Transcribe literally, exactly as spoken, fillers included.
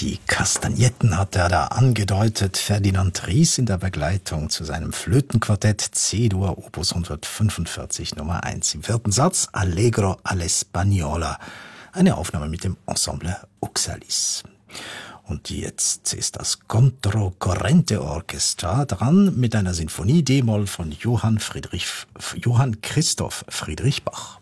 Die Kastagnetten hat er da angedeutet. Ferdinand Ries in der Begleitung zu seinem Flötenquartett C-Dur Opus hundertfünfundvierzig Nummer eins. Im vierten Satz Allegro all'Espagnola. Eine Aufnahme mit dem Ensemble Oxalis. Und jetzt ist das Controcorrente Orchestra dran mit einer Sinfonie D-Moll von Johann Friedrich, Johann Christoph Friedrich Bach.